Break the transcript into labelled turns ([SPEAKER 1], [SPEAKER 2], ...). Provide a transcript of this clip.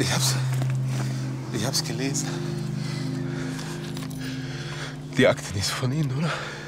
[SPEAKER 1] Ich hab's gelesen. Die Akte ist von Ihnen, oder?